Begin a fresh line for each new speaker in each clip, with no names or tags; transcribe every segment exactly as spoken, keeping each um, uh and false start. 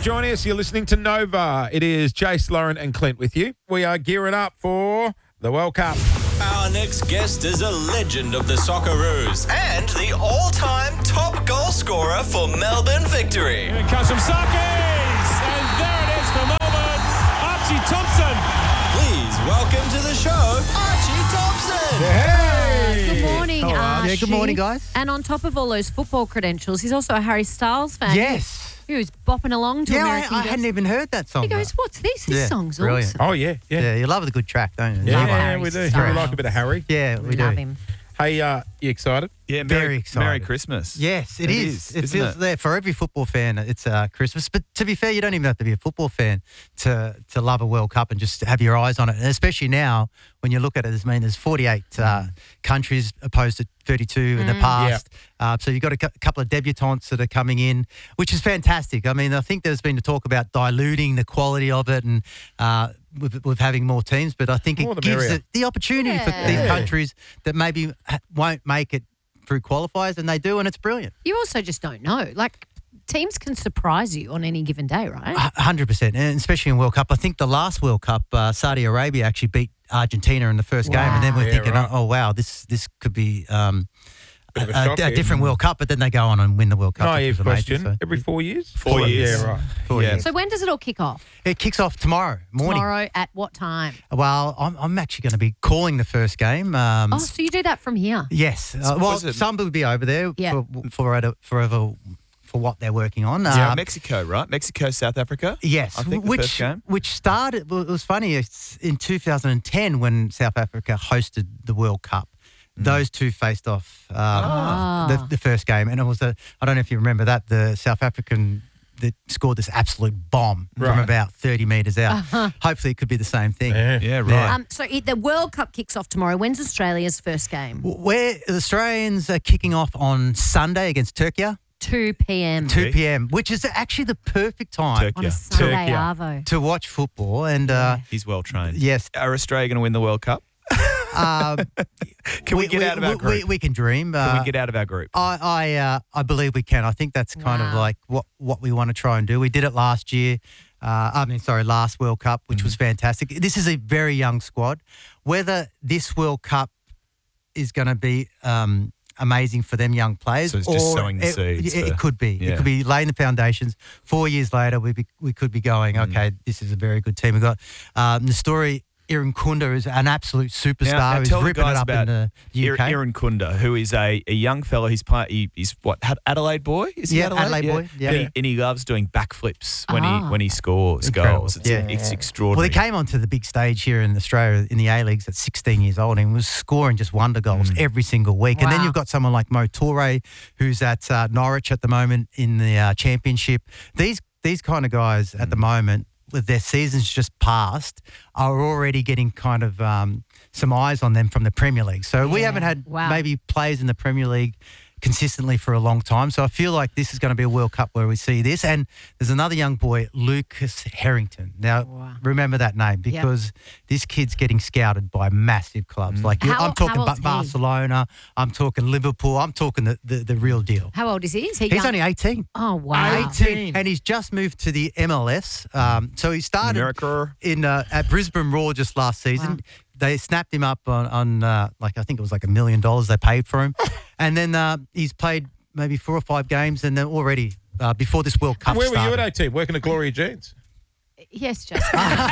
joining us. You're listening to Nova. It is Jace, Lauren and Clint with you. We are gearing up for the World Cup.
Our next guest is a legend of the Socceroos and the all-time top goal scorer for Melbourne victory.
Here it comes from Sarkis, and there it is for Melbourne, Archie Thompson.
Please welcome to the show, Archie Thompson.
Hey!
Good morning, Archie.
Yeah, good morning, guys.
And on top of all those football credentials, he's also a Harry Styles fan.
Yes.
Who's bopping along to
Yeah,
American
I, I
Girls.
hadn't even heard that song.
He goes, what's this? This
Yeah,
song's
brilliant.
awesome.
Oh, yeah, yeah.
Yeah, you love a good track, don't you?
Yeah,
Love
yeah,
Harry
we do.
Styles.
We like a bit of Harry.
Yeah, we
Love
do.
him.
Hey, uh, you excited?
Yeah,
Very
Merry,
excited.
Merry Christmas.
Yes, it,
It
is.
is,
It
isn't
feels
it?
there for every football fan. It's uh, Christmas, but to be fair, you don't even have to be a football fan to to love a World Cup and just have your eyes on it. And especially now, when you look at it, I mean, there's forty-eight uh, countries opposed to thirty-two in the past. Uh, so you've got a cou- couple of debutantes that are coming in, which is fantastic. I mean, I think there's been talk about diluting the quality of it and uh, with, with having more teams, but I think
More
it
the
gives
merrier.
it the opportunity for
Yeah.
these
Yeah.
countries that maybe ha- won't make it through qualifiers, and they do, and it's brilliant.
You also just don't know. Like, teams can surprise you on any given day, right?
A hundred percent, and especially in World Cup. I think the last World Cup, uh, Saudi Arabia actually beat Argentina in the first game, and then we're
Yeah,
thinking,
right.
oh wow, this this could be um,
Bit of a
a,
shock
a, a
here.
different World Cup. But then they go on and win the World Cup. which
Naive
is amazing,
question.
so-
Every four years?
Four years.
Yeah, right.
Four
Yeah.
years.
So when does it all kick off?
It kicks off tomorrow morning.
Tomorrow at what time?
Well, I'm, I'm actually going to be calling the first game. Um,
Oh, so you do that from here?
Yes. Uh, well,
was it-
some will be over there
Yeah.
for for forever for what they're working on.
Yeah,
Um,
Mexico, right? Mexico, South Africa.
Yes,
I think the
which
first game.
which started. Well, it was funny. It's in two thousand ten when South Africa hosted the World Cup. Those two faced off um,
Ah.
the, the first game, and it was a. I don't know if you remember that the South African that scored this absolute bomb from
Right.
about thirty metres out. Hopefully, it could be the same thing.
Yeah.
Yeah, right.
Yeah.
Um, so it, the World Cup kicks off tomorrow. When's Australia's first game?
Where the Australians are kicking off on Sunday against Turkey,
two p.m.
two p.m., which is actually the perfect time
Turkey.
on a
Yeah.
Sunday
Turkey.
arvo.
to watch football. And uh,
He's well trained.
yes,
Are Australia going to win the World Cup?
um,
Can we, get out of our
we,
group?
We, we can dream. Uh,
Can we get out of our group?
I I, uh, I believe we can. I think that's kind of
Wow.
like what, what we want to try and do. We did it last year. Uh, I mean, sorry, last World Cup, which was fantastic. This is a very young squad. Whether this World Cup is going to be um, amazing for them young players,
So it's just
or
sowing the
it,
seeds
It, it
for-
could be.
yeah.
It could be laying the foundations. Four years later, we be, we could be going. Okay, this is a very good team. We got um, the story. Aaron Kunda is an absolute superstar.
Now, now
He's
tell the
ripping
guys
it up
about
in the U K.
Aaron Kunda, who is a, a young fellow. He's play, he, he's what Ad- Adelaide boy? Is he
Yeah,
Adelaide,
Adelaide boy, yeah.
And, he,
Yeah.
and he loves doing backflips when
Ah.
he when he scores
Incredible.
goals. It's,
Yeah.
it's
Well,
extraordinary.
he came onto the big stage here in Australia in the A-Leagues at sixteen years old and was scoring just wonder goals
Mm.
every single week. And then
Wow.
you've got someone like Mo Torre, who's at uh, Norwich at the moment in the uh, Championship. These these kind of guys at the moment, with their seasons just passed, are already getting kind of um, some eyes on them from the Premier League. So we
Yeah.
haven't had
Wow.
maybe players in the Premier League consistently for a long time. So I feel like this is going to be a World Cup where we see this. And there's another young boy, Lucas Harrington. Now,
Wow.
remember that name because this kid's getting scouted by massive clubs. Like you-
How-
I'm talking
how
Ba-
old's he?
Barcelona, I'm talking Liverpool, I'm talking the, the, the real deal.
How old is he? Is he
He's
young?
only eighteen.
Oh, wow.
eighteen. And he's just moved to the M L S. Um, so he started
America.
in uh, at Brisbane Roar just last season.
Wow.
They snapped him up on, on uh, like I think it was like a million dollars they paid for him. And then uh, he's played maybe four or five games and then already uh, before this World Cup
Where were
started.
you at eighteen? Working at Gloria Jeans?
Yes, Justin.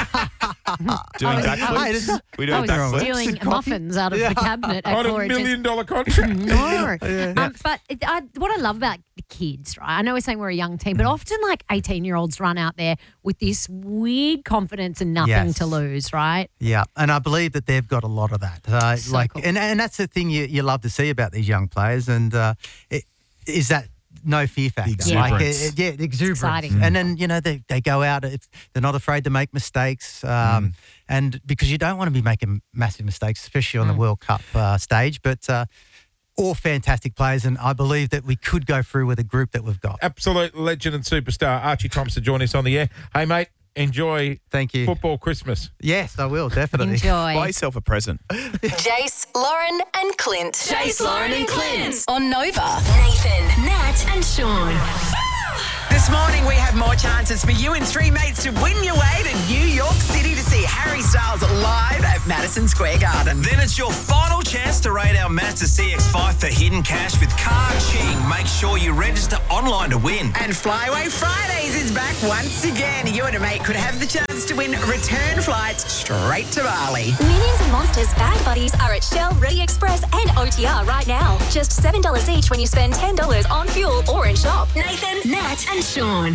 doing
I was-
backflips.
Hey, this is-
we
I
doing
was
backflips.
stealing
Coffee?
muffins out of the cabinet at
On a
Gloria Jeans.
million dollar contract?
No. Um, but it, I, what I love about the kids, right? I know we're saying we're a young team, but often like eighteen-year-olds run out there with this weird confidence and nothing
Yes.
to lose, right?
Yeah, and I believe that they've got a lot of that. Uh,
So
like,
cool.
and, and that's the thing you, you love to see about these young players, and uh, it, is that no fear factor.
exuberance.
Like, it, it- yeah, the exuberance.
exciting.
And then you know they, they go out. It's, they're not afraid to make mistakes, um, and because you don't want to be making massive mistakes, especially on the World Cup uh, stage. But uh, all fantastic players, and I believe that we could go through with a group that we've got.
Absolute legend and superstar Archie Thompson joining us on the air. Hey, mate, enjoy
Thank you.
football Christmas.
Yes, I will definitely.
Buy
Enjoy.
yourself a present.
Jace, Lauren, and Clint.
Jace, Lauren, and Clint.
On Nova.
Nathan, Nat, and Sean.
This morning we have
have more chances for you and three mates to win your way to New York City to see Harry Styles live at Madison Square Garden.
Then it's your final chance to rate our Mazda C X five for hidden cash with Car Ching. Make sure you register online to win.
And Flyaway Fridays is back once again. You and a mate could have the chance to win return flights straight to Bali.
Minions and Monsters Bag Buddies are at Shell, Ready Express and O T R right now. Just seven dollars each when you spend ten dollars on fuel or in shop. Nathan, Nat and Sean.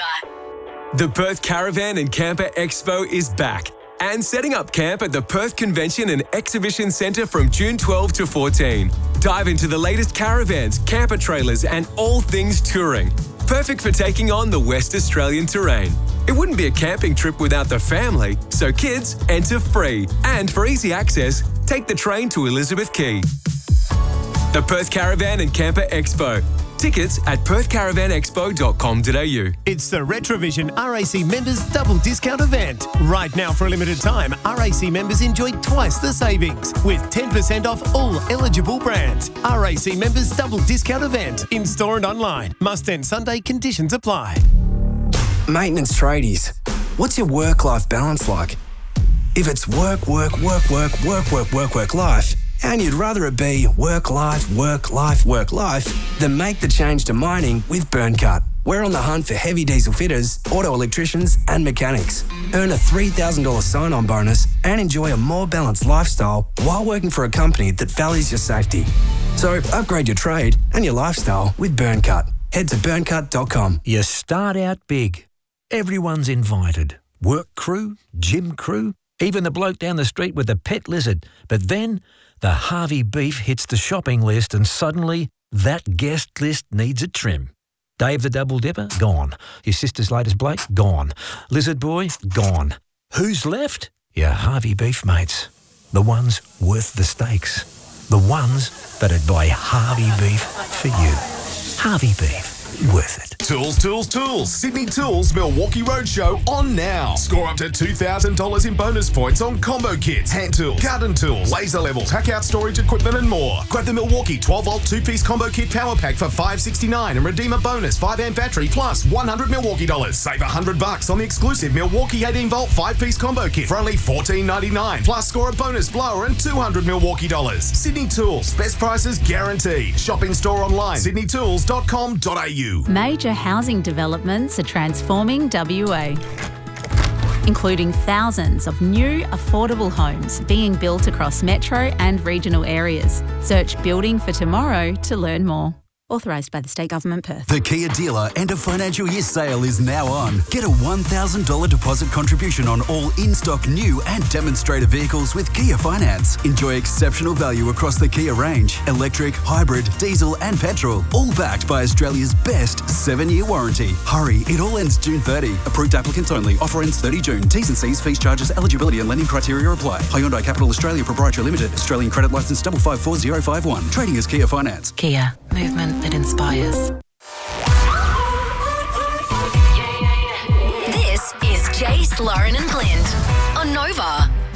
Nova.
The Perth Caravan and Camper Expo is back and setting up camp at the Perth Convention and Exhibition Centre from June twelfth to fourteen. Dive into the latest caravans, camper trailers and all things touring. Perfect for taking on the West Australian terrain. It wouldn't be a camping trip without the family, so kids enter free. And for easy access, take the train to Elizabeth Quay. The Perth Caravan and Camper Expo. Tickets at perth caravan expo dot com dot a u.
It's the Retrovision R A C members double discount event. Right now for a limited time, R A C members enjoy twice the savings with ten percent off all eligible brands. R A C members double discount event in store and online. Must end Sunday, conditions apply.
Maintenance tradies, what's your work-life balance like? If it's work, work, work, work, work, work, work, work, life, and you'd rather it be work, life, work, life, work, life, then make the change to mining with BurnCut. We're on the hunt for heavy diesel fitters, auto electricians, and mechanics. Earn a three thousand dollars sign-on bonus and enjoy a more balanced lifestyle while working for a company that values your safety. So upgrade your trade and your lifestyle with BurnCut. Head to burn cut dot com.
You start out big. Everyone's invited. Work crew, gym crew, even the bloke down the street with the pet lizard. But then the Harvey beef hits the shopping list and suddenly that guest list needs a trim. Dave the Double Dipper? Gone. Your sister's latest Blake? Gone. Lizard Boy? Gone. Who's left? Your Harvey beef mates. The ones worth the stakes. The ones that'd buy Harvey beef for you. Harvey beef. Worth it.
Tools, tools, tools. Sydney Tools Milwaukee Roadshow on now. Score up to two thousand dollars in bonus points on combo kits, hand tools, garden tools, laser levels, hack out storage equipment and more. Grab the Milwaukee twelve volt two piece combo kit power pack for five dollars sixty-nine and redeem a bonus five amp battery plus one hundred Milwaukee dollars. Save one hundred bucks on the exclusive Milwaukee eighteen volt five piece combo kit for only fourteen ninety-nine. Plus score a bonus blower and two hundred Milwaukee dollars. Sydney Tools, best prices guaranteed. Shop in store online, sydney tools dot com dot a u.
Major housing developments are transforming W A, including thousands of new affordable homes being built across metro and regional areas. Search Building for Tomorrow to learn more. Authorised by the State Government, Perth.
The Kia dealer end of financial year sale is now on. Get a one thousand dollars deposit contribution on all in-stock new and demonstrator vehicles with Kia Finance. Enjoy exceptional value across the Kia range. Electric, hybrid, diesel and petrol. All backed by Australia's best seven-year warranty. Hurry, it all ends June thirtieth. Approved applicants only. Offer ends thirtieth June. T's and C's, fees, charges, eligibility and lending criteria apply. Hyundai Capital Australia Proprietary Limited. Australian credit licence five five four zero five one. Trading as Kia Finance.
Kia. Movement that inspires. This is Jace, Lauren and Clint on Nova.